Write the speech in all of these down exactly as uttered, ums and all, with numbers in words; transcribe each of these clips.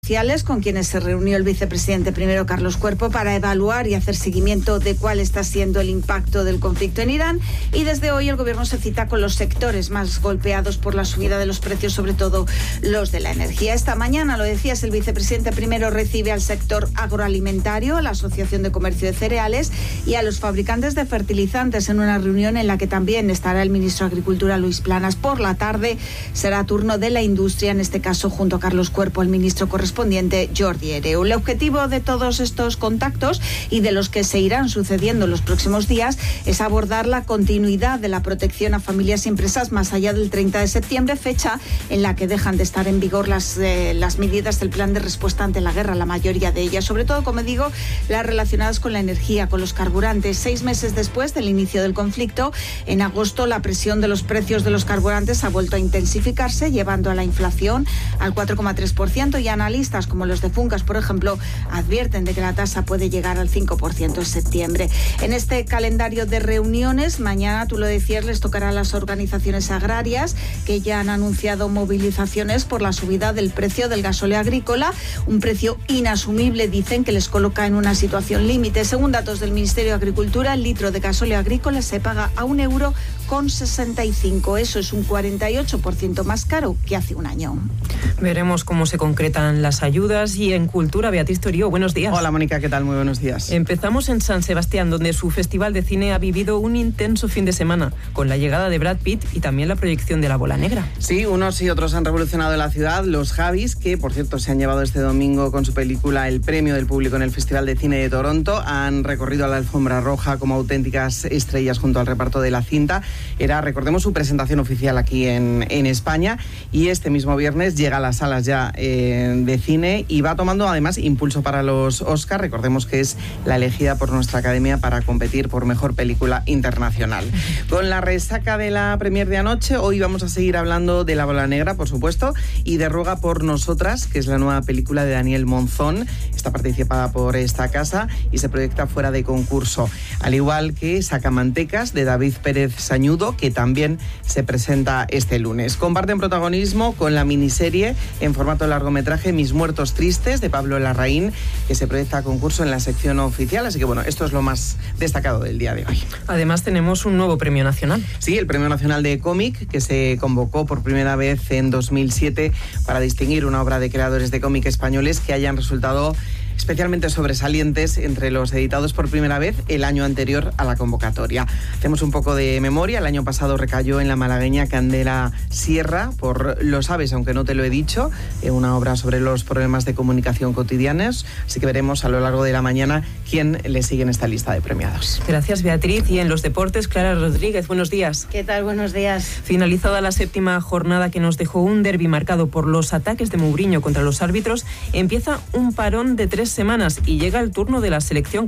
industriales con quienes se reunió el vicepresidente primero Carlos Cuerpo para evaluar y hacer seguimiento de cuál está siendo el impacto del conflicto en Irán. Y desde hoy el gobierno se cita con los sectores más golpeados por la subida de los precios, sobre todo los de la energía. Esta mañana, lo decías, el vicepresidente primero recibe al sector agroalimentario, a la Asociación de Comercio de Cereales y a los fabricantes de fertilizantes en una reunión en la que también estará el ministro de Agricultura, Luis Planas. Por la tarde será turno de la industria, en este caso junto a Carlos Cuerpo, el ministro correspondiente, Jordi Hereu. El objetivo de todos estos contactos y de los que se irán sucediendo en los próximos días es abordar la continuidad de la protección a familias y empresas más allá del treinta de septiembre, fecha en la que dejan de estar en vigor las, eh, las medidas del plan de respuesta ante la guerra, la mayoría de ellas, sobre todo, como digo, las relacionadas con la energía, con los carburantes. Seis meses después del inicio del conflicto, en agosto la presión de los precios de los carburantes ha vuelto a intensificarse, llevando a la inflación al cuatro coma tres por ciento, y analistas como los de Funcas, por ejemplo, advierten de que la tasa puede llegar al cinco por ciento en septiembre. En este calendario de reuniones, mañana, tú lo decías, les tocará a las organizaciones agrarias, que ya han anunciado movilizaciones por la subida del precio del gasóleo agrícola, un precio inasumible, dicen, que les coloca en una situación límite. Según datos del Ministerio de Agricultura, el litro de gasóleo agrícola se paga a un euro con sesenta y cinco. Eso es un cuarenta y ocho por ciento más caro que hace un año. Veremos cómo se concretan las ayudas. Y en Cultura, Beatriz Torío, buenos días. Hola, Mónica, ¿qué tal? Muy buenos días. Empezamos en San Sebastián, donde su festival de cine ha vivido un intenso fin de semana, con la llegada de Brad Pitt y también la proyección de La Bola Negra. Sí, unos y otros han revolucionado la ciudad. Los Javis, que por cierto se han llevado este domingo con su película el premio del público en el Festival de Cine de Toronto, han recorrido a la alfombra roja como auténticas estrellas junto al reparto de la cinta. Era, recordemos, su presentación oficial aquí en, en España, y este mismo viernes llega a las salas ya eh, de cine y va tomando además impulso para los Oscar. Recordemos que es la elegida por nuestra academia para competir por mejor película internacional. Con la resaca de la premier de anoche, hoy vamos a seguir hablando de La Bola Negra, por supuesto, y de Ruega por Nosotras, que es la nueva película de Daniel Monzón. Está participada por esta casa y se proyecta fuera de concurso, al igual que Sacamantecas, de David Pérez Sañudo, que también se presenta este lunes. Comparten protagonismo con la miniserie en formato largometraje Mis Muertos Tristes, de Pablo Larraín, que se proyecta a concurso en la sección oficial. Así que bueno, esto es lo más destacado del día de hoy. Además tenemos un nuevo premio nacional. Sí, el Premio Nacional de Cómic, que se convocó por primera vez en dos mil siete para distinguir una obra de creadores de cómic españoles que hayan resultado especialmente sobresalientes entre los editados por primera vez el año anterior a la convocatoria. Hacemos un poco de memoria. El año pasado recayó en la malagueña Candela Sierra por Lo sabes, aunque no te lo he dicho, una obra sobre los problemas de comunicación cotidianos. Así que veremos a lo largo de la mañana quién le sigue en esta lista de premiados. Gracias, Beatriz. Y en los deportes, Clara Rodríguez, buenos días. ¿Qué tal? Buenos días. Finalizada la séptima jornada, que nos dejó un derbi marcado por los ataques de Mourinho contra los árbitros, empieza un parón de tres semanas y llega el turno de la selección.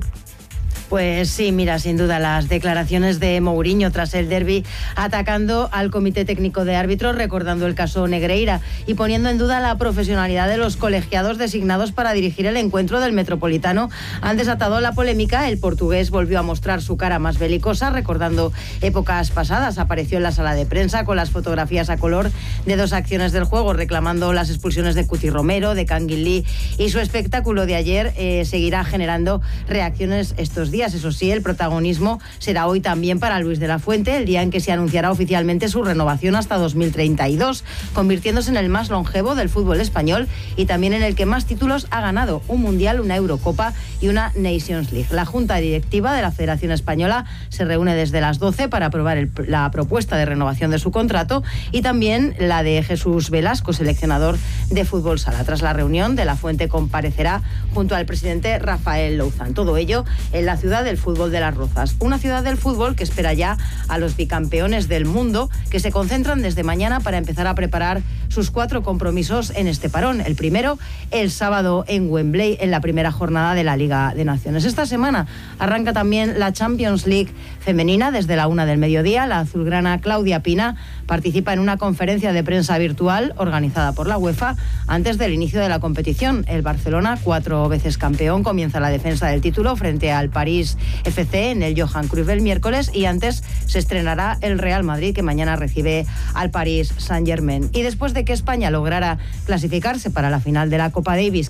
Pues sí, mira, sin duda las declaraciones de Mourinho tras el derbi, atacando al Comité Técnico de Árbitros, recordando el caso Negreira y poniendo en duda la profesionalidad de los colegiados designados para dirigir el encuentro del Metropolitano, han desatado la polémica. El portugués volvió a mostrar su cara más belicosa, recordando épocas pasadas. Apareció en la sala de prensa con las fotografías a color de dos acciones del juego, reclamando las expulsiones de Cuti Romero, de Kangin Lee, y su espectáculo de ayer eh, seguirá generando reacciones estos días. Eso sí, el protagonismo será hoy también para Luis de la Fuente, el día en que se anunciará oficialmente su renovación hasta dos mil treinta y dos, convirtiéndose en el más longevo del fútbol español y también en el que más títulos ha ganado: un Mundial, una Eurocopa y una Nations League. La Junta Directiva de la Federación Española se reúne desde las doce para aprobar el, la propuesta de renovación de su contrato, y también la de Jesús Velasco, seleccionador de fútbol sala. Tras la reunión, de la Fuente comparecerá junto al presidente Rafael Louzán. Todo ello en la ciudad del fútbol de Las Rozas, una ciudad del fútbol que espera ya a los bicampeones del mundo, que se concentran desde mañana para empezar a preparar sus cuatro compromisos en este parón. El primero, el sábado en Wembley, en la primera jornada de la Liga de Naciones. Esta semana arranca también la Champions League femenina desde la una del mediodía. La azulgrana Claudia Pina participa en una conferencia de prensa virtual organizada por la UEFA antes del inicio de la competición. El Barcelona, cuatro veces campeón, comienza la defensa del título frente al París F C en el Johan Cruyff el miércoles, y antes se estrenará el Real Madrid, que mañana recibe al Paris Saint-Germain. Y después de que España lograra clasificarse para la final de la Copa Davis,